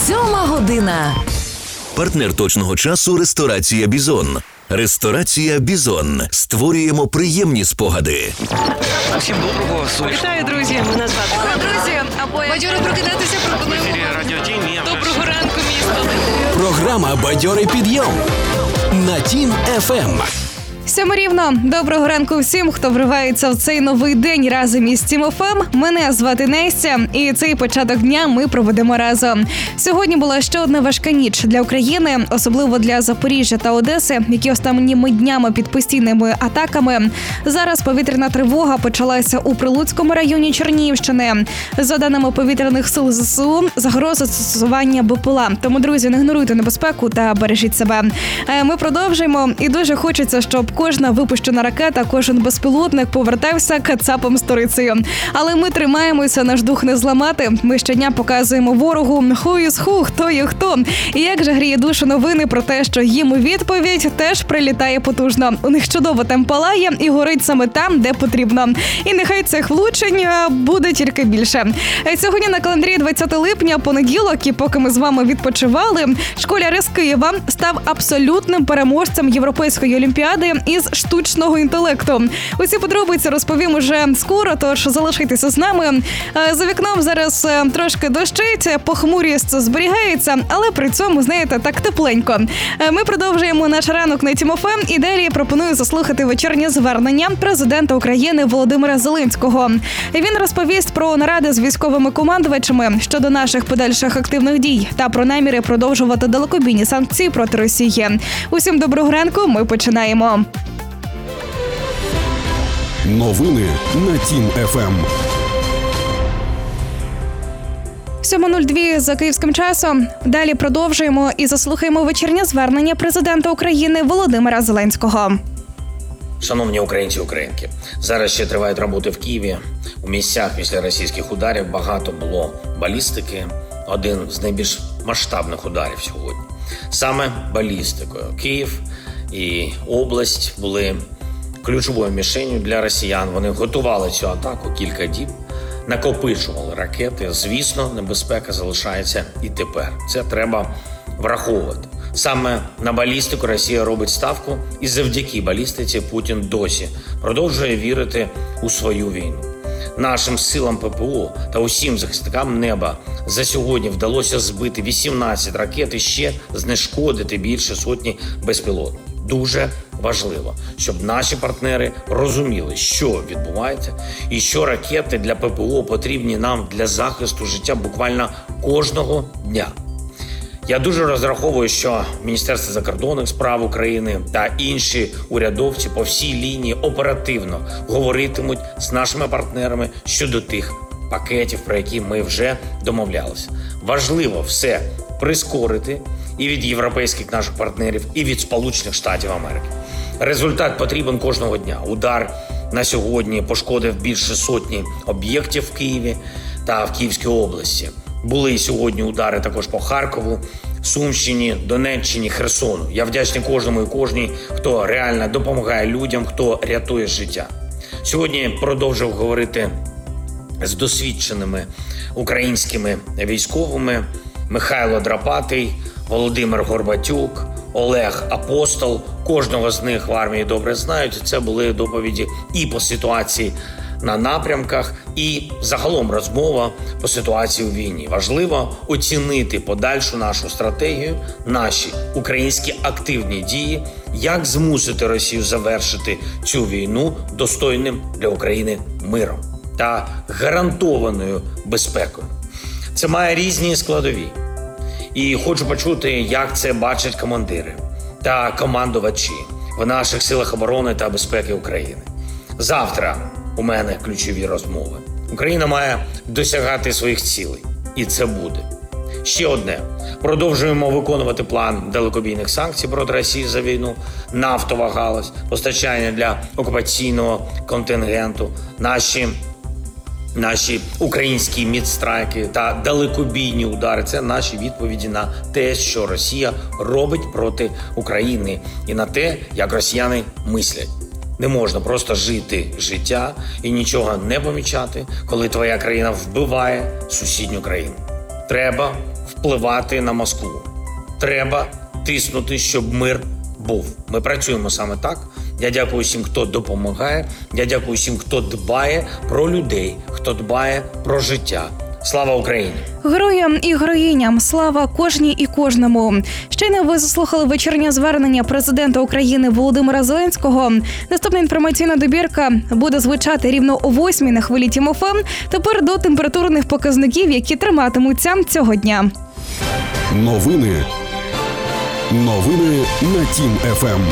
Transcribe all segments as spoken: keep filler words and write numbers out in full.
Сьома година. Партнер точного часу – ресторація «Бізон». Ресторація «Бізон». Створюємо приємні спогади. Всім доброго, сонячного. Вітаю, друзі. Мене звати. Друзі, або бадьоро прокидатися пропонуємо. Доброго ранку, місто. Програма «Бадьорий підйом» на Тім еф ем. Сьома рівно. Доброго ранку всім, хто вривається в цей новий день разом із Тім еф ем. Мене звати Настя, і цей початок дня ми проведемо разом. Сьогодні була ще одна важка ніч для України, особливо для Запоріжжя та Одеси, які останніми днями під постійними атаками. Зараз повітряна тривога почалася у Прилуцькому районі Чернігівщини. За даними повітряних сил зе се у, загроза застосування бе пе ел а. Тому, друзі, не ігноруйте небезпеку та бережіть себе. Ми продовжуємо, і дуже хочеться, щоб кожна випущена ракета, кожен безпілотник повертався кацапом сторицею. Але ми тримаємося, наш дух не зламати. Ми щодня показуємо ворогу ху із ху, хто є хто. І як же гріє душу новини про те, що їм у відповідь теж прилітає потужно. У них чудово там палає і горить саме там, де потрібно. І нехай цих влучень буде тільки більше. Сьогодні на календарі двадцяте липня, понеділок, і поки ми з вами відпочивали, школяр із Києва став абсолютним переможцем Європейської олімпіади із штучного інтелекту. Усі подробиці розповім уже скоро, тож залишайтеся з нами. За вікном зараз трошки дощить, похмурість зберігається, але при цьому, знаєте, так тепленько. Ми продовжуємо наш ранок на Тім еф ем, і далі пропоную заслухати вечірнє звернення президента України Володимира Зеленського. Він розповість про наради з військовими командувачами щодо наших подальших активних дій та про наміри продовжувати далекобійні санкції проти Росії. Усім доброго ранку, ми починаємо. Новини на Тім еф ем. сьома нуль два за київським часом. Далі продовжуємо і заслухаємо вечірнє звернення президента України Володимира Зеленського. Шановні українці і українки, зараз ще тривають роботи в Києві. У місцях після російських ударів багато було балістики. Один з найбільш масштабних ударів сьогодні. Саме балістикою Київ і область були ключовою мішенью для росіян. Вони готували цю атаку кілька діб, накопичували ракети. Звісно, небезпека залишається і тепер. Це треба враховувати. Саме на балістику Росія робить ставку, і завдяки балістиці Путін досі продовжує вірити у свою війну. Нашим силам пе пе о та усім захисникам неба за сьогодні вдалося збити вісімнадцять ракет і ще знешкодити більше сотні безпілотників. Дуже важливо, щоб наші партнери розуміли, що відбувається і що ракети для пе пе о потрібні нам для захисту життя буквально кожного дня. Я дуже розраховую, що Міністерство закордонних справ України та інші урядовці по всій лінії оперативно говоритимуть з нашими партнерами щодо тих пакетів, про які ми вже домовлялися. Важливо все прискорити і від європейських наших партнерів, і від Сполучених Штатів Америки. Результат потрібен кожного дня. Удар на сьогодні пошкодив більше сотні об'єктів в Києві та в Київській області. Були сьогодні удари також по Харкову, Сумщині, Донеччині, Херсону. Я вдячний кожному і кожній, хто реально допомагає людям, хто рятує життя. Сьогодні продовжив говорити з досвідченими українськими військовими Михайло Драпатий, Володимир Горбатюк, Олег Апостол. Кожного з них в армії добре знають. Це були доповіді і по ситуації на напрямках, і загалом розмова по ситуації у війні. Важливо оцінити подальшу нашу стратегію, наші українські активні дії, як змусити Росію завершити цю війну достойним для України миром та гарантованою безпекою. Це має різні складові. І хочу почути, як це бачать командири та командувачі в наших силах оборони та безпеки України. Завтра у мене ключові розмови. Україна має досягати своїх цілей. І це буде. Ще одне. Продовжуємо виконувати план далекобійних санкцій проти Росії за війну, нафтова галузь, постачання для окупаційного контингенту, наші Наші українські мідстрайки та далекобійні удари – це наші відповіді на те, що Росія робить проти України, і на те, як росіяни мислять. Не можна просто жити життя і нічого не помічати, коли твоя країна вбиває сусідню країну. Треба впливати на Москву. Треба тиснути, щоб мир був. Ми працюємо саме так. Я дякую всім, хто допомагає. Я дякую всім, хто дбає про людей, хто дбає про життя. Слава Україні! Героям і героїням слава кожній і кожному. Щойно ви заслухали вечірнє звернення президента України Володимира Зеленського. Наступна інформаційна добірка буде звучати рівно о восьмій на хвилі Тім еф ем. Тепер до температурних показників, які триматимуться цього дня. Новини. Новини на Тім еф ем.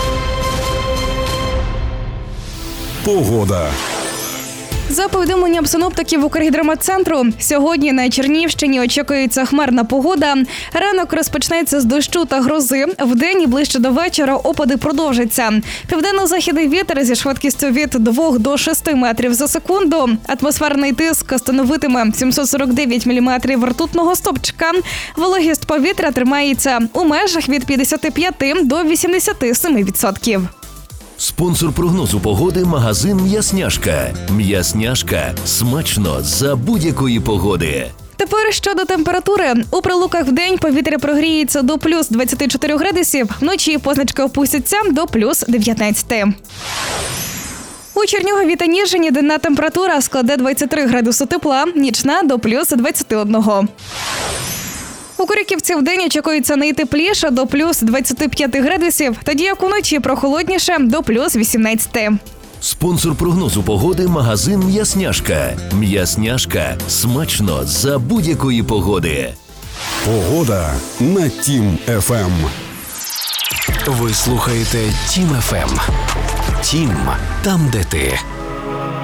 Погода. За повідомленням синоптиків Укргідрометцентру, сьогодні на Чернігівщині очікується хмарна погода. Ранок розпочнеться з дощу та грози. Вдень і ближче до вечора опади продовжаться. Південно-західний вітер зі швидкістю від двох до шести метрів за секунду. Атмосферний тиск становитиме сімсот сорок дев'ять міліметрів ртутного стовпчика. Вологість повітря тримається у межах від п'ятдесят п'ять до вісімдесят сім відсотків. Спонсор прогнозу погоди – магазин «М'ясняшка». «М'ясняшка» – смачно за будь-якої погоди. Тепер щодо температури. У Прилуках вдень повітря прогріється до плюс двадцяти чотирьох градусів, вночі позначки опустяться до плюс дев'ятнадцяти. У Чернігові та Ніжині денна температура складе двадцять три градуси тепла, нічна до плюс двадцяти одного. У Корюківці вдень очікується найтепліше до плюс двадцяти п'яти градусів, тоді як уночі прохолодніше до плюс вісімнадцяти. Спонсор прогнозу погоди – магазин «М'ясняшка». «М'ясняшка» – смачно за будь-якої погоди. Погода на Тім еф ем. Ви слухаєте Тім еф ем. Тім, там, де ти.